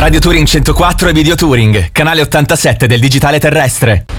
Radio Touring 104 e Video Touring, canale 87 del digitale terrestre.